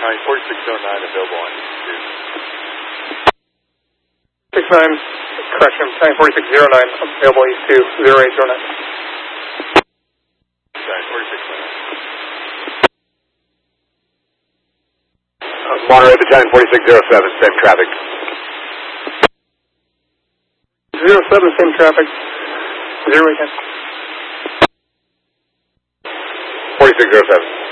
4609 available on East 2. 69, correction, 94609 available East 2, 0809. 94609. Monterey Battalion 4607, same traffic. 07, same traffic, 0810. 4607.